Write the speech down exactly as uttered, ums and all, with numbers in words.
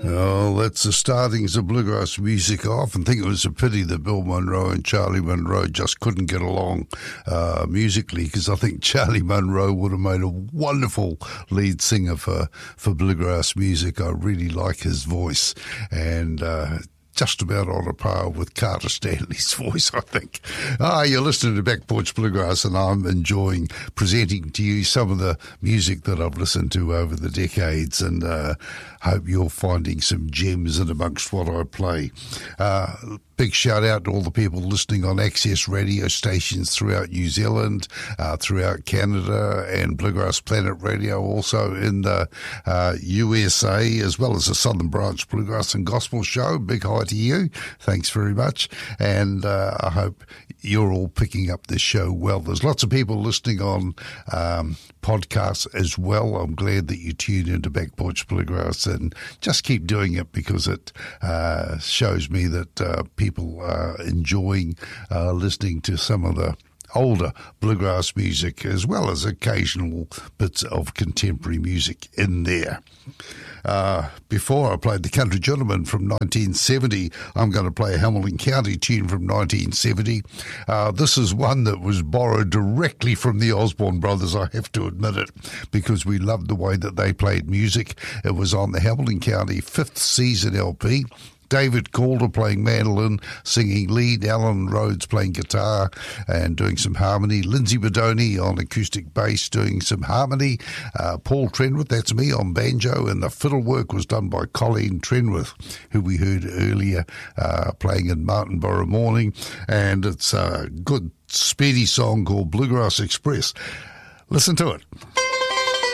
Oh, that's the startings of bluegrass music. I often think it was a pity that Bill Monroe and Charlie Monroe just couldn't get along uh, musically, because I think Charlie Monroe would have made a wonderful lead singer for, for bluegrass music. I really like his voice, and uh, just about on a par with Carter Stanley's voice, I think. Ah, you're listening to Back Porch Bluegrass, and I'm enjoying presenting to you some of the music that I've listened to over the decades, and uh, hope you're finding some gems in amongst what I play. Uh, big shout out to all the people listening on Access radio stations throughout New Zealand, uh, throughout Canada, and Bluegrass Planet Radio also in the uh, U S A, as well as the Southern Branch Bluegrass and Gospel Show. Big hi to you. Thanks very much. And uh, I hope you're all picking up this show well. There's lots of people listening on um, podcasts as well. I'm glad that you tuned into Back Porch Bluegrass, and just keep doing it, because it uh, shows me that uh, people are enjoying uh, listening to some of the older bluegrass music, as well as occasional bits of contemporary music in there. Uh, before I played The Country Gentleman from nineteen seventy, I'm going to play a Hamilton County tune from nineteen seventy. Uh, this is one that was borrowed directly from the Osborne Brothers, I have to admit it, because we loved the way that they played music. It was on the Hamilton County fifth season L P. David Calder playing mandolin, singing lead, Alan Rhodes playing guitar and doing some harmony, Lindsay Bodoni on acoustic bass doing some harmony, uh, Paul Trenwith, that's me, on banjo, and the fiddle work was done by Colleen Trenwith, who we heard earlier uh, playing in Martinborough Morning, and it's a good, speedy song called Bluegrass Express. Listen to it.